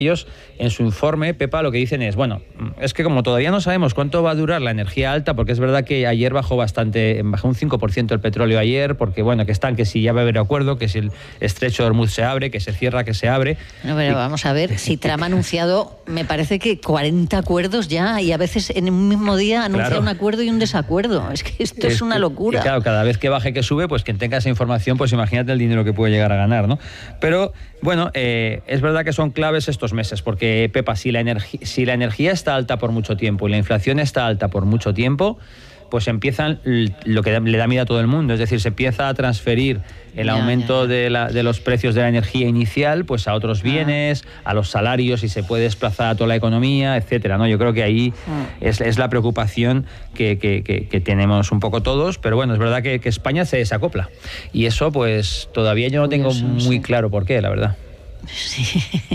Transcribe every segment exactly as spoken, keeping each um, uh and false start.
Ellos, en su informe, Pepa, lo que dicen es, bueno, es que como todavía no sabemos cuánto va a durar la energía alta, porque es verdad que ayer bajó bastante, bajó un cinco por ciento el petróleo ayer, porque bueno, que están, que si ya va a haber acuerdo, que si el estrecho de Hormuz se abre, que se cierra, que se abre. No, pero y... vamos a ver, si Trump ha anunciado, me parece que cuarenta acuerdos ya, y a veces en un mismo día anuncia claro. un acuerdo y un desacuerdo. Es que esto es, es una locura. Y claro, cada vez que baje, que sube, pues quien tenga esa información, pues imagínate el dinero que puede llegar a ganar, ¿no? Pero bueno, eh, es verdad que son claves estos meses, porque Pepa, si la, energi- si la energía está alta por mucho tiempo y la inflación está alta por mucho tiempo, pues empiezan lo que le da miedo a todo el mundo, es decir, se empieza a transferir el ya, aumento ya, ya. De, la, de los precios de la energía inicial pues a otros bienes, ah. a los salarios, y se puede desplazar a toda la economía, etcétera, ¿no? Yo creo que ahí ah. es, es la preocupación que, que, que, que tenemos un poco todos, pero bueno, es verdad que, que España se desacopla, y eso pues todavía yo no tengo Curioso, muy sí. claro por qué, la verdad. Sí,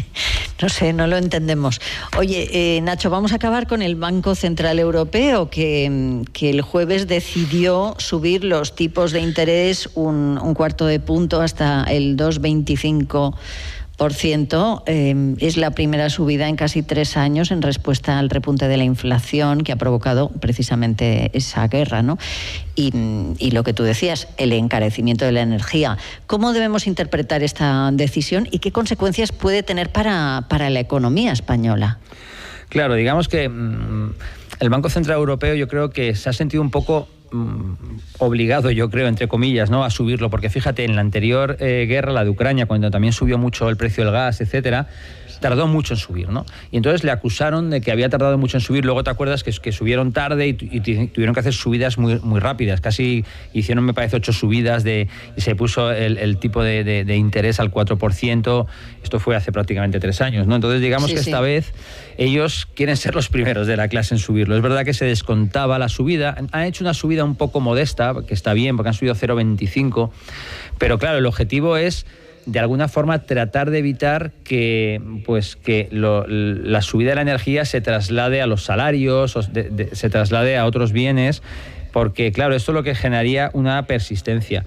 no sé, no lo entendemos. Oye, eh, Nacho, vamos a acabar con el Banco Central Europeo, que, que el jueves decidió subir los tipos de interés un, un cuarto de punto hasta el dos coma veinticinco por ciento. Eh, es la primera subida en casi tres años en respuesta al repunte de la inflación que ha provocado precisamente esa guerra, ¿no? Y, y lo que tú decías, el encarecimiento de la energía. ¿Cómo debemos interpretar esta decisión y qué consecuencias puede tener para, para la economía española? Claro, digamos que mmm, el Banco Central Europeo yo creo que se ha sentido un poco obligado, yo creo, entre comillas, ¿no?, a subirlo, porque fíjate, en la anterior eh, guerra, la de Ucrania, cuando también subió mucho el precio del gas, etcétera, tardó mucho en subir, ¿no? Y entonces le acusaron de que había tardado mucho en subir. Luego te acuerdas que, que subieron tarde y, y tuvieron que hacer subidas muy, muy rápidas. Casi hicieron, me parece, ocho subidas de, y se puso el, el tipo de, de, de interés al cuatro por ciento. Esto fue hace prácticamente tres años, ¿no? Entonces digamos sí, que esta sí. vez ellos quieren ser los primeros de la clase en subirlo. Es verdad que se descontaba la subida. Han hecho una subida un poco modesta, que está bien, porque han subido cero coma veinticinco. Pero claro, el objetivo es de alguna forma tratar de evitar que, pues, que lo, la subida de la energía se traslade a los salarios, o de, de, se traslade a otros bienes, porque claro, esto es lo que generaría una persistencia.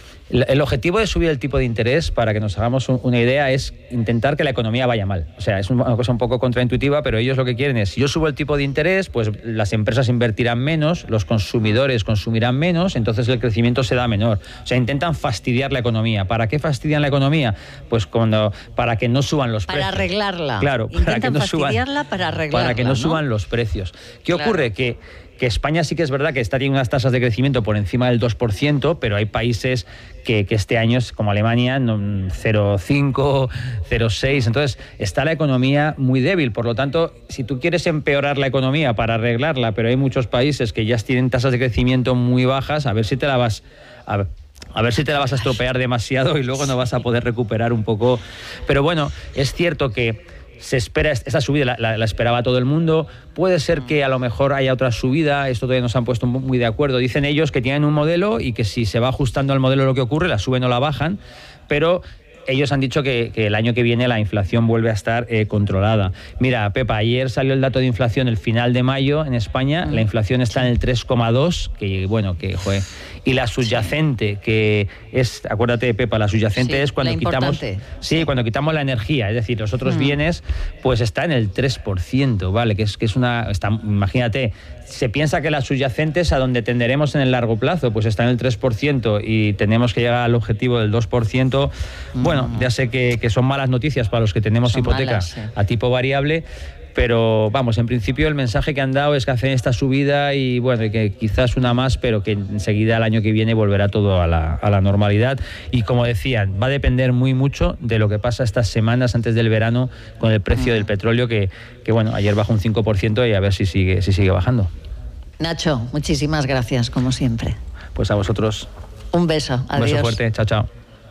El objetivo de subir el tipo de interés, para que nos hagamos una idea, es intentar que la economía vaya mal. O sea, es una cosa un poco contraintuitiva, pero ellos lo que quieren es, si yo subo el tipo de interés, pues las empresas invertirán menos, los consumidores consumirán menos, entonces el crecimiento será menor. O sea, intentan fastidiar la economía. ¿Para qué fastidian la economía? Pues cuando, para que no suban los para precios. Para arreglarla. Claro, intentan para que no fastidiarla suban, para arreglarla. Para que no, ¿no? suban los precios. ¿Qué claro. ocurre? Que que España sí que es verdad que está teniendo unas tasas de crecimiento por encima del dos por ciento, pero hay países que, que este año, como Alemania, cero coma cinco, cero coma seis, entonces está la economía muy débil. Por lo tanto, si tú quieres empeorar la economía para arreglarla, pero hay muchos países que ya tienen tasas de crecimiento muy bajas, a ver si te la vas a... A ver si te la vas a estropear demasiado y luego no vas a poder recuperar un poco. Pero bueno, es cierto que se espera, esta subida la, la, la esperaba todo el mundo. Puede ser que a lo mejor haya otra subida, esto todavía no se han puesto muy de acuerdo. Dicen ellos que tienen un modelo y que si se va ajustando al modelo lo que ocurre, la suben o la bajan, pero ellos han dicho que, que el año que viene la inflación vuelve a estar eh, controlada. Mira, Pepa, ayer salió el dato de inflación el final de mayo en España, la inflación está en el tres coma dos, que bueno, que joder. Y la subyacente, que es, acuérdate, Pepa, la subyacente sí, es cuando quitamos sí, cuando quitamos la energía, es decir, los otros mm. bienes, pues está en el tres por ciento, ¿vale? Que es que es una, está, imagínate, se piensa que la subyacente es a donde tenderemos en el largo plazo, pues está en el tres por ciento y tenemos que llegar al objetivo del dos por ciento. Mm. Bueno, ya sé que, que son malas noticias para los que tenemos son hipoteca malas, sí. a tipo variable, pero vamos, en principio el mensaje que han dado es que hacen esta subida y bueno, que quizás una más, pero que enseguida el año que viene volverá todo a la, a la normalidad. Y como decían, va a depender muy mucho de lo que pasa estas semanas antes del verano con el precio mm. del petróleo, que, que bueno, ayer bajó un cinco por ciento y a ver si sigue, si sigue bajando. Nacho, muchísimas gracias, como siempre. Pues a vosotros. Un beso, adiós. Un beso fuerte, chao, chao.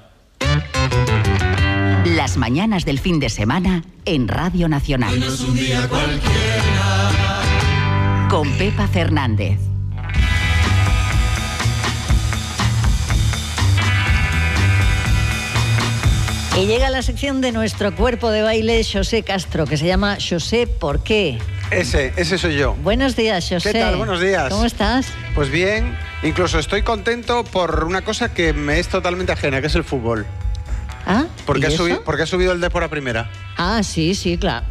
Las mañanas del fin de semana en Radio Nacional. No es un día cualquiera. Con Pepa Fernández. Y llega la sección de nuestro cuerpo de baile, José Castro, que se llama José ¿Por qué? Ese, ese soy yo. Buenos días, José. ¿Qué tal? Buenos días. ¿Cómo estás? Pues bien, incluso estoy contento por una cosa que me es totalmente ajena, que es el fútbol. ¿Ah? Porque, ¿Y ha eso? subi- porque ha subido el Depor a primera. Ah, sí, sí, claro.